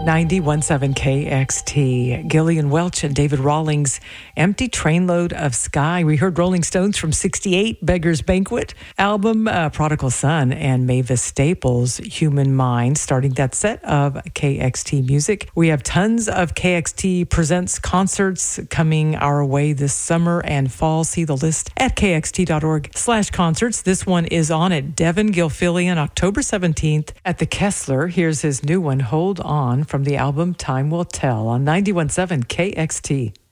91.7 KXT. Gillian Welch and David Rawlings, Empty Trainload of Sky. We heard Rolling Stones from 68, Beggar's Banquet album, Prodigal Son, and Mavis Staples' Human Mind, starting that set of KXT music. We have tons of KXT Presents concerts coming our way this summer and fall. See the list at kxt.org/concerts. This one is on at Devin Gilfillian, October 17th at the Kessler. Here's his new one, Hold On, from the album Time Will Tell on 91.7 KXT.